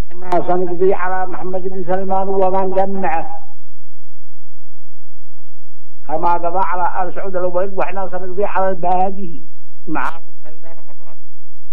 ما سنقضي على محمد بن سلمان ومن جمعه كما قضى على آل سعود الأولين وإحنا سنقضي على الباقي معه.